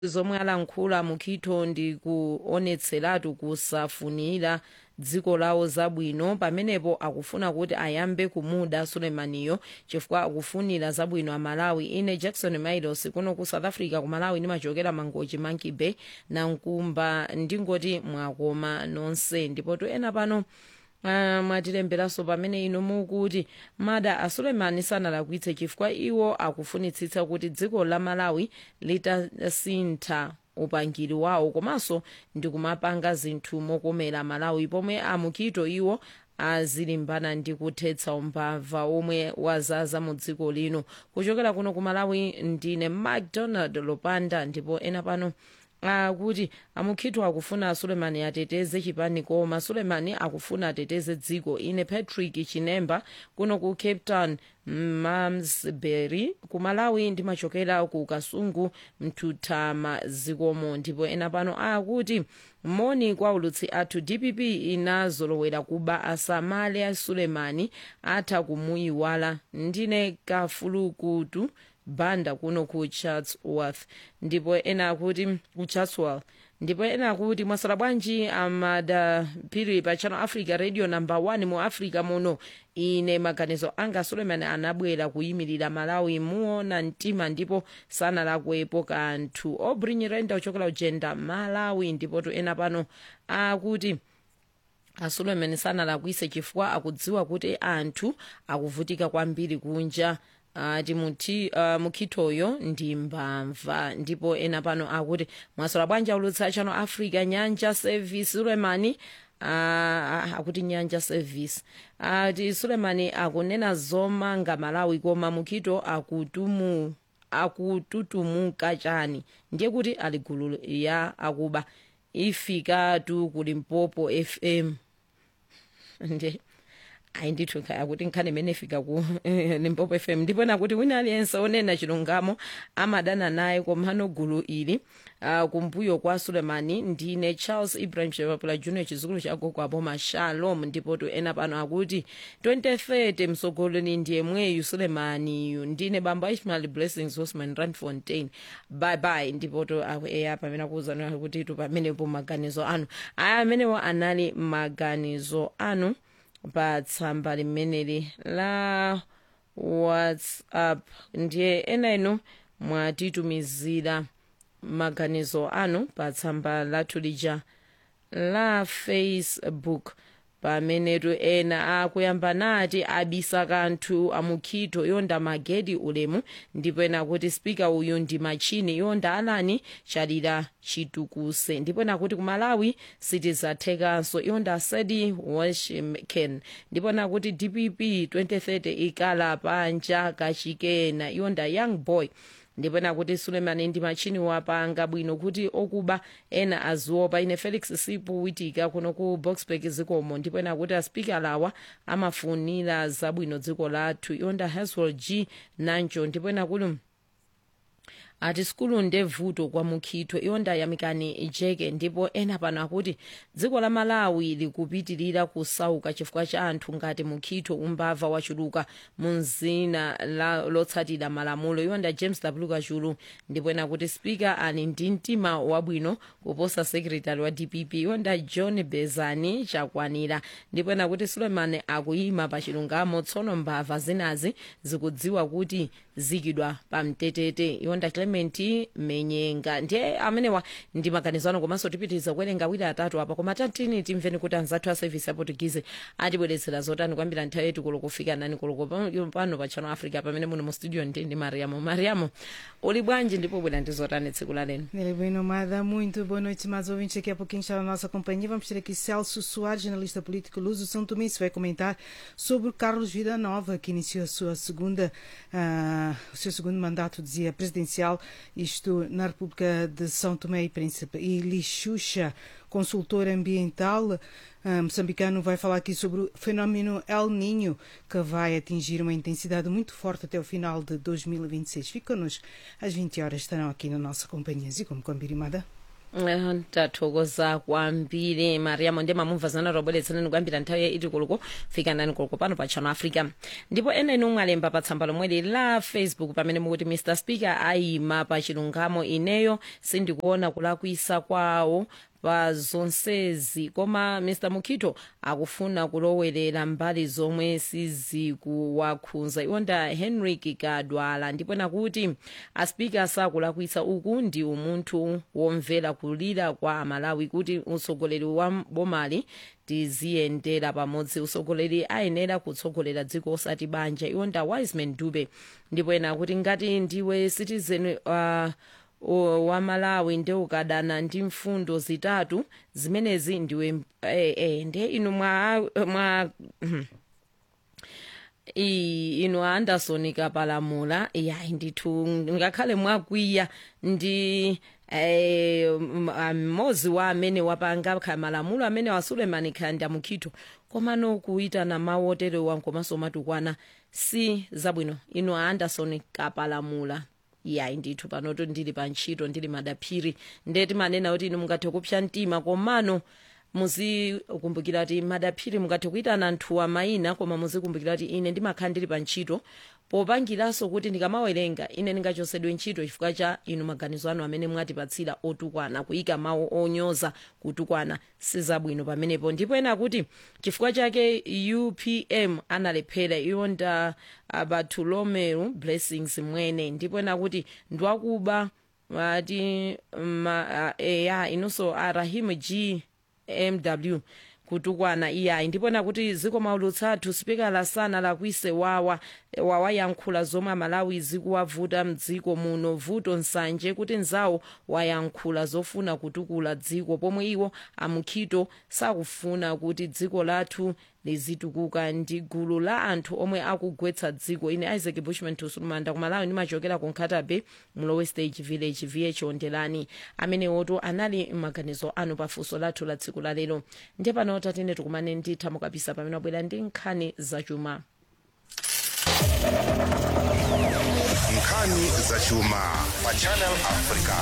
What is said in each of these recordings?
zomwe alankhula mukhitho ndi kuonetseratu kusafunira dziko lawo zabwino pamenepo akufuna kuti ayambe kumuda Sulemaniyo chifukwa akufunira zabwino amalawi. Ine Jackson Milos kuno ku South Africa ku Malawi ndimachokera Mangochi Monkey Bay na Nkumba ndingoti mwakoma nonse ndipo to ena pano mwatilemberanso pamene ino mukuti mada asulemani sanalakwitse chifukwa iwo akufunitsitsa kuti dziko la Malawi litasintha upangiri wawo komanso ndi kumapanga zinthu mokomera Malawi pomwe amukhito iwo azilimbana ndi kuthetsa umbava omwe wazaza mu dziko lino. Kuchokera kuno ku Malawi ndine McDonald Lopanda ndipo ena pano kuti amukhito akufuna Sulemani ateteze chipani koma Sulemani akufuna ateteze dziko. Ine Patrick Chinemba kuno ku Cape Town Mamsbury ku Malawi ndimachokera ku Kasungu Mtutama zikomo ndipo ena pano akuti moni kwa ulutsi athu DPP inazolowera kuba asamale a Sulemani atha kumuyiwala. Ndine Kafulukutu Banda kuno ku Chatsworth ndipo ena akuti ku Chatsworth ndipo ena akuti mwasala bwanji amada piri pa Channel Africa Radio number 1 mu Africa muno. Ine maganizo anga Sulemani anabwera kuyimirira Malawi muona mtima ndipo sanalakwepo kanthu. Obrinyirenda uchokera ujenda Malawi ndipo to ena pano akuti Sulemani sanalakwise chifukwa akudziwa kuti anthu akuvutika kwambiri kunja. Mukhitoyo ndi mbamva ndipo ena pano akuti mwasala bwanji ulutsa Channel Africa Nyanja Service Sulemani akuti Nyanja Service Sulemani akunena zomanga Malawi koma mukhito akututumuka chani ndiye kuti ali gulu ya akuba ifika tu kuli Mpopo FM ndiye ayindithu akuti nkhani mene fika ku Limpopo FM ndipo nakuti wina aliyense onena chilungamo amadana naye komano gulu ili kumbuyo kwa Sulemani. Ndine Charles Ibrahim Shevapula Junior chizukulu cha gogo aboma Shalom ndipo to ena pano akuti 2030 msogoleni ndiye mweyu Sulemani yu. Ndine Bamba Ishmael Blessings Osman Randfontein bye bye ndipo to pamene akuzana kuti tu pamene po maganizo anu amenewo anali maganizo anu pa tsamba limeneli la WhatsApp. Ndiye ena ino mwatitumizira maganizo anu pa tsamba lathu lija la Facebook pamene tu ena akuyamba nati abisa kanthu amukhito yonda Magedi Ulemu ndipo ena kuti speaker uyu ndi machini yonda alani chalira chitukuse ndipo nakuti ku Malawi sitizathekanso yonda Sedi Washington ndipo nakuti DPP 2030 ikala panja kachikena yonda Young Boy ndipo nakuti Sulemani ndi machini wapanga bwino kuti okuba ena azuopa. Ine Felix Sipu Witika kuno ku Boxburg zikomo ndipo nakuti aspika lawa amafunira zabwino dziko lathu yonda Haswell G Nancho ndipo nakuti ati skulu ndevuto kwa mukhito yonda yamikani ijeke ndipo ena pano akuti dziko la Malawi likupitirira kusauka chifukwa cha anthu ngati mukhito umbava wachuluka munzina lotsatira malamulo yonda James W Kachulu ndipo ena kuti speaker ali ndi mtima wabwino kuposa secretary wa DPP yonda John Bezani chakwanira ndipo ena kuti Sulemani akuyima pa chilungamo tsono mbava zinazi zikudziwa kuti zikidwa pamtetete yonda Clement Menyenga. Ndiye amenewa ndi maganizo anu komanso tipitiriza kuwerenga wina atatu apa koma tatini timveni kuti anzathu a service ya Portuguese atibweretsera zotani kwambira nthawi yetu kulo kufika nani kulo pano pa Channel Africa pamene muno mu studio ndi Mariamo uli bwanji ndipo bwera ndi zotani tsiku la leno. Ele bem nomada, muito boa noite, mais ouvintes. Daqui a pouquinho está na nossa companhia. Vamos ter aqui Celso Soares, jornalista político luso São Tomé, vai comentar sobre Carlos Villanova, que iniciou a sua o seu segundo mandato, dizia, presidencial, isto na República de São Tomé e Príncipe. E Lixuxa, consultor ambiental moçambicano, vai falar aqui sobre o fenómeno El Niño, que vai atingir uma intensidade muito forte até o final de 2026. Fica connosco, às 20 horas estarão aqui na nossa companhia. E como combinado. Tathokoza kwambiri Mariamo ndi mamumva zana robweletsani kuyambira nthawi ya iti koloko fika nani koloko pano pa Channel Africa. Ndipo ene numwalemba pa tsamba lomwe la Facebook pamene mukuti Mr Speaker ayima pa chilungamo, ineyo sindikuona kulakwisa kwawo pa zonsezi, koma Mr Mukito akufuna kulowerera mbali zomwe sizikuwakhudza. Iwonda Henrik Kadwala ndipo nakuti aspika sakulakwisa, uku ndi umunthu womvera kulira kwa Amalawi kuti utsogoleri wa bomali tiziyendera pamodzi. Utsogoleri ayenera kutsogolera dziko osati banja. Iwonda Wiseman Dube ndipo ena kuti ngati ndiwe citizen wa Malawi ndi ukadana ndi mfundo zitatu zimenezi ndiwe ndiye inu mwa inu Anderson Kapalamula yayi ndithu ngakhale mwakwiya ndi mmozi wa amene wapanga malamulo amene wa Suleiman Khanda Mukito, koma nokuitana mawu oterewa komanso matukwana si zabwino. Inu Anderson Kapalamula yayi ndithu panoto ndili pa ntchito ndili madaphiri ndeti manena kuti inu mungathe kupsa mtima, komano muzikumbukira kuti madaphiri mungathe kuitana anthu amayina koma muzikumbukira kuti ine ndimakhala ndili pa ntchito popangiranso kuti ndikamawerenga ine ndingachosedwe ntchito chifukwa cha inu maganizo anu amene mwatipatsira otukwana. Kuyika mawu onyoza kutukwana sizabwino pamenepo. Ndipo ena kuti chifukwa chake UPM analephera. Iwonda Bartolomeu Blessings mwene ndipo ena kuti ndiwakuba ati inonso Rahim GMW kutukwana iyayi. Ndipo nakuti ziko maulutsathu sipikala sana lakwise wayankhula zomwe Malawi zikuwavuta mdziko muno, vuto nsanje kuti nzawo wayankhula zofuna kutukula dziko pomwe iwo Amukito sakufuna kuti dziko lathu lizitukuka. Ndi gulu la anthu omwe akugwetsa dziko. Ine Isaac Bushman Tusulumanda ku Malawi ndimachokera ku Nkatabe Mlowe Stage Village VH Ondelani, amene woto anali maganizo anu pafunso lathu la tsiku la lero. Ndi pano tatene tikumane nditha mukapisa pamene wabwera ndi nkhani zachuma. Nkhani zachuma pa Channel Africa.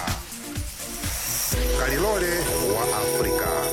Kalilole wa Africa.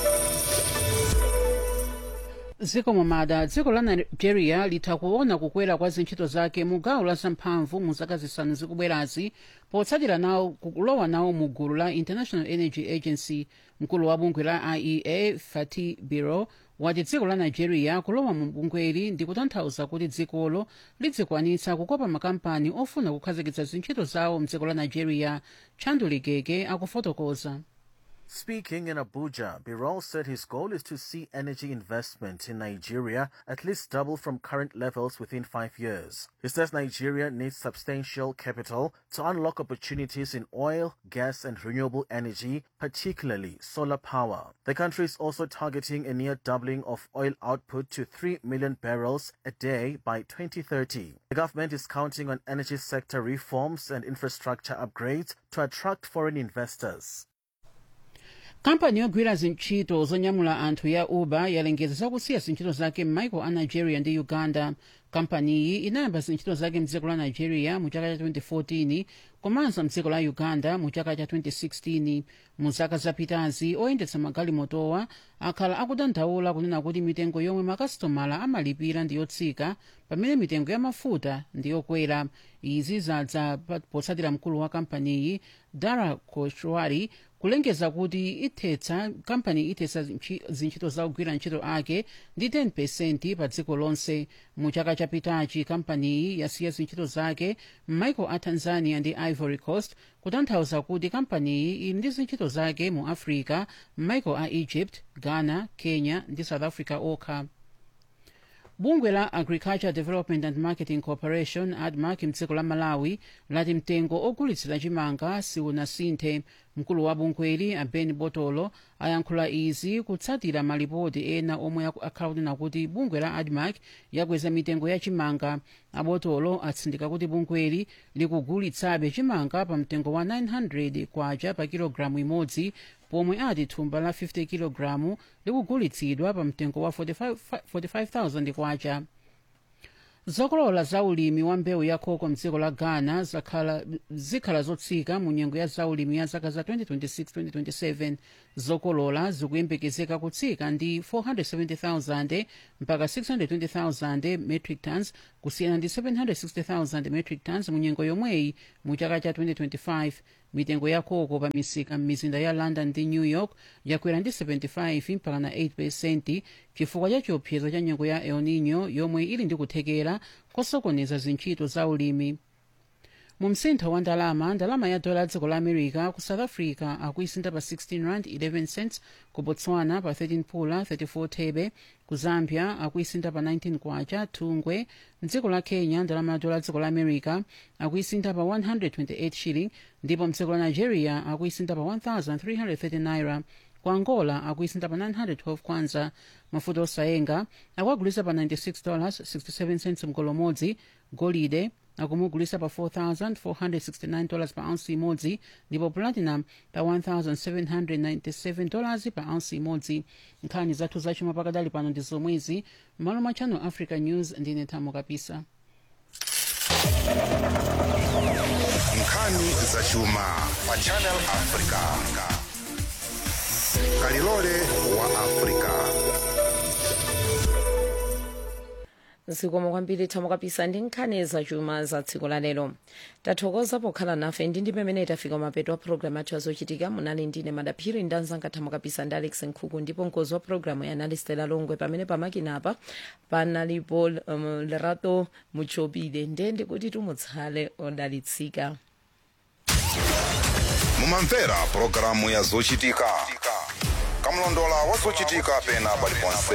Ziko momada dziko la Nigeria litha kuona kukwera kwa zintchito zake mu gawo la zamphamvu mu zaka zisanu zikubwerazi potsatira nawo kulowa nawo mu gulu la International Energy Agency. Mkulu wa bungwe la IEA Fatih Birol wati dziko la Nigeria kulowa mu bungweli ndi kutanthauza kuti dzikolo lidzikwanitsa kukopa makampani ofuna kukhazikitsa zintchito zawo mdziko la Nigeria. Chanduli Gege akufotokoza. Speaking in Abuja, Birol said his goal is to see energy investment in Nigeria at least double from current levels within 5 years. He says Nigeria needs substantial capital to unlock opportunities in oil, gas and renewable energy, particularly solar power. The country is also targeting a near doubling of oil output to 3 million barrels a day by 2030. The government is counting on energy sector reforms and infrastructure upgrades to attract foreign investors. Kampani yogwira zintchito zonyamula anthu ya Uber yalengeza zakusiya zintchito zake m'maiko a Nigeria ndi Uganda. Kampaniyi inayamba zintchito zake mdziko la Nigeria mu chaka cha 2014 komanso mdziko la Uganda mu chaka cha 2016. Mu zaka zapitazi oyendetsa magalimotowa akhala akudandaula kunena kuti mitengo yomwe makasitomala amalipira ndi yotsika pamene mitengo ya mafuta ndi yokwera. Izi zadza potsatira mkulu wa kampaniyi Dara Khoshwari kulengeza kuti kampani ithetsa zintchito za kugwira ntchito ake ndi 10% pa dziko lonse. Mu chaka chapitachi kampaniyi yasiya zintchito zake m'maiko a Tanzania ndi Ivory Coast, kutanthauza kuti kampaniyi ili ndi zintchito zake mu Africa m'maiko a Egypt, Ghana, Kenya ndi South Africa okha. Bungwe la Agriculture Development and Marketing Corporation ADMAC mdziko la Malawi lati mtengo ogulitsira chimanga siunasinthe. Mkulu wa bungweli Ben Botolo ayankhula izi kutsatira malipoti ena omwe akhala kunena kuti bungwe la ADMAC yakweza mitengo ya chimanga. Abotolo atsindika kuti bungweli likugulitsabe chimanga pa mtengo wa 900 kwacha pa kilogramu imodzi, pomwe ati thumba la 50 kilogramu likugulitsidwa pa mtengo wa 45,000 kwacha. zokolola za ulimi wa mbewu ya koko mdziko la ghana zikhala zotsika mu nyengo ya za ulimi ya zaka za 2026-2027. zokolola zikuyembekezeka kutsika ndi 470,000 mpaka 620,000 metric tons kusiyana ndi 760,000 metric tons mu nyengo yomweyi mu chaka cha 2025. mitengo ya koko pa misika m'mizinda ya london ndi new york yakwera ndi 75 mpaka na 8% chifukwa cha chiopsezo cha nyengo ya el nino yomwe ili ndi kuthekera kosokoneza zintchito za ulimi. mu msintho wa ndalama ya dola dziko la america ku south africa akuisintha pa 16 rand 11 cents, ku botswana pa 13 pula 34 thebe, ku zambia akuisintha pa 19 kwacha thungwe. mdziko la kenya ndalama ya dola dziko la america akuisintha pa 128 shilling, ndipo mdziko la nigeria akuisintha pa 1330 naira. ku angola akuisintha pa 912 kwanza. mafuta osayenga akuagulisa pa $96.67 mgolo modzi. golide akumugulisa pa $4,469 pa ounce imodzi, ndipo platinum pa $1,797 pa ounce imodzi. nkhani zathu zachuma pakadali pano ndi zomwezi. m'malo mwa channel africa news ndine Thamo Kapisa. nkhani zachuma pa channel africa. kalilole wa africa. zikomo kwambiri Thamo Kapisa ndi nkhani zachuma za tsiku la lero. tathokoza pokhala nafe ndi pamene tafika mapeto a programu athu azochitika. munali ndine madaphiri ndi anzanga Thamo Kapisa ndi Alex Nkhuku, ndipo mkozi wa programu yanali Stella Longwe, pamene pamakinapa panalipo Lerato Muchopile. ndende kuti tumutsale odalitsika. mumamvera programu ya zochitika, kamlondola wa zochitika pena paliponse.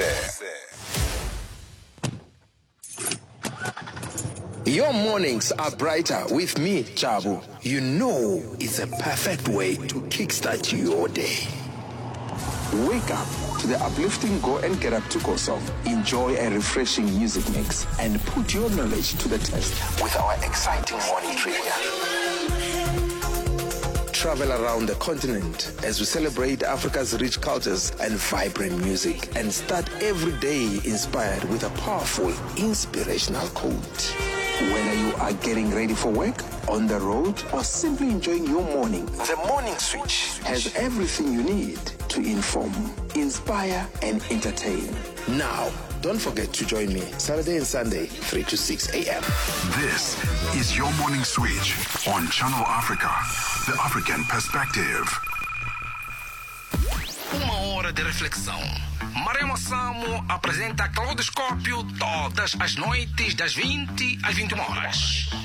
Your mornings are brighter with me, Chabu. You know it's a perfect way to kickstart your day. Wake up to the uplifting Go and Get Up to Go song. Enjoy a refreshing music mix and put your knowledge to the test with our exciting morning trivia. Travel around the continent as we celebrate Africa's rich cultures and vibrant music, and start every day inspired with a powerful, inspirational quote. Whether you are getting ready for work, on the road, or simply enjoying your morning, the Morning Switch has everything you need to inform, inspire, and entertain. Now, don't forget to join me Saturday and Sunday, 3 to 6 a.m. This is your morning switch on Channel Africa, the African perspective. Uma hora de reflexão. Maremo Samo apresenta Claudoscópio todas as noites das 20 às 21 horas.